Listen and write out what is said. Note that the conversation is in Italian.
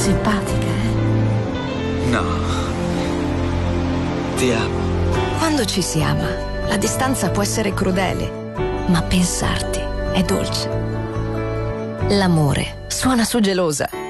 simpatica, No. Ti amo. Quando ci si ama, la distanza può essere crudele, ma pensarti è dolce. L'amore suona su Gelosa.